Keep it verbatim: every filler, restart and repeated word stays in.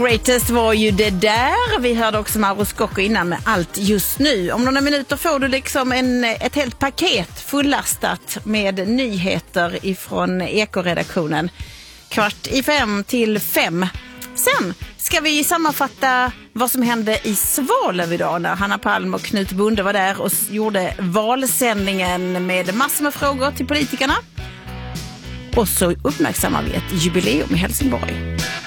Greatest var ju det där. Vi hörde också Mauro Scocco innan med Allt just nu. Om några minuter får du liksom en, ett helt paket fullastat med nyheter ifrån Eko-redaktionen. Kvart i fem till fem. Sen ska vi sammanfatta vad som hände i Svalöv idag när Hanna Palm och Knut Bonde var där och gjorde valsändningen med massor med frågor till politikerna. Och så uppmärksammar vi ett jubileum i Helsingborg.